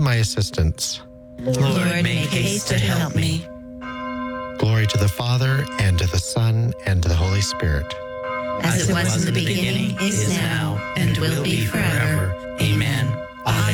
my assistance. Lord, make haste to help me. Glory to the Father, and to the Son, and to the Holy Spirit. As it was in the beginning, is now, and will be forever. Amen. I